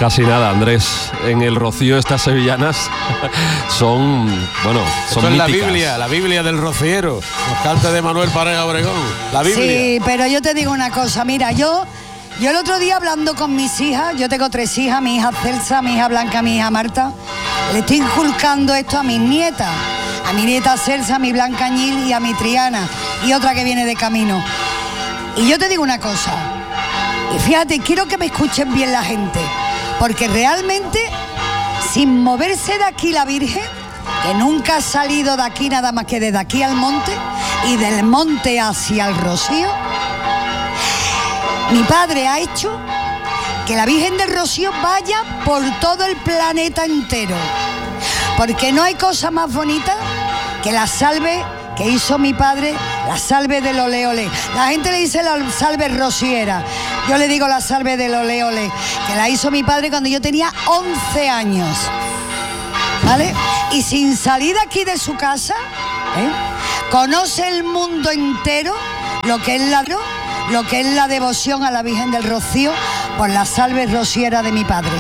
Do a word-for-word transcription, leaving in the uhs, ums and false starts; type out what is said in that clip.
Casi nada, Andrés. En el Rocío estas sevillanas son, bueno, son Esto es míticas. la Biblia, la Biblia del rociero. Los cantes de Manuel Pareja Obregón. La Biblia. Sí, pero yo te digo una cosa, mira, yo, yo el otro día hablando con mis hijas, yo tengo tres hijas, mi hija Celsa, mi hija Blanca, mi hija Marta, le estoy inculcando esto a mis nietas, a mi nieta Celsa, a mi Blanca Añil y a mi Triana, y otra que viene de camino. Y yo te digo una cosa, y fíjate, quiero que me escuchen bien la gente, porque realmente, sin moverse de aquí la Virgen, que nunca ha salido de aquí nada más que desde aquí al monte, y del monte hacia el Rocío, mi padre ha hecho que la Virgen del Rocío vaya por todo el planeta entero, porque no hay cosa más bonita que la salve que hizo mi padre, la salve del ole ole. La gente le dice la salve rociera, yo le digo la salve del ole ole, que la hizo mi padre cuando yo tenía once años, ¿vale? Y sin salir de aquí de su casa, ¿eh?, conoce el mundo entero lo que es la, lo que es la devoción a la Virgen del Rocío por la salve rociera de mi padre.